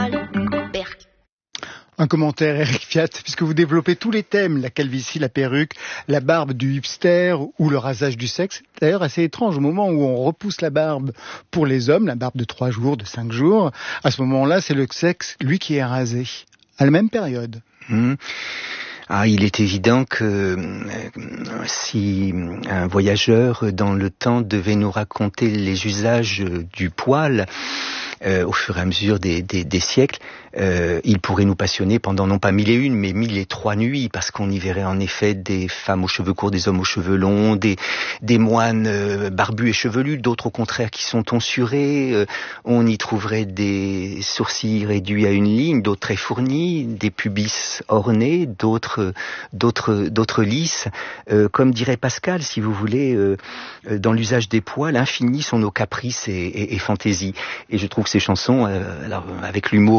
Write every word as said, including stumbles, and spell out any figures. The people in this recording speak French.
Un commentaire, Eric Fiat, puisque vous développez tous les thèmes, la calvitie, la perruque, la barbe du hipster ou le rasage du sexe. D'ailleurs, assez étrange, au moment où on repousse la barbe pour les hommes, la barbe de trois jours, de cinq jours, à ce moment-là, c'est le sexe, lui, qui est rasé. À la même période. Mmh. Ah, il est évident que euh, si un voyageur dans le temps devait nous raconter les usages du poil, Euh, au fur et à mesure des, des, des siècles, euh, il pourrait nous passionner pendant non pas mille et une, mais mille et trois nuits, parce qu'on y verrait en effet des femmes aux cheveux courts, des hommes aux cheveux longs, des, des moines euh, barbus et chevelus, d'autres au contraire qui sont tonsurés, euh, on y trouverait des sourcils réduits à une ligne, d'autres très fournis, des pubis ornés, d'autres, d'autres, d'autres lisses. Euh, comme dirait Pascal, si vous voulez, euh, dans l'usage des poils, l'infini sont nos caprices et, et, et fantaisies. Et je trouve ces chansons, euh, alors, avec l'humour